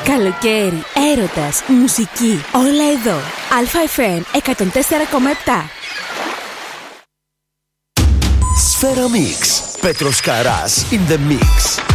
Καλοκαίρι, έρωτας, μουσική, όλα εδώ. Α.Φ.Μ. 104,7. Σφαίρα Mix. Πέτρος Καράς in the mix.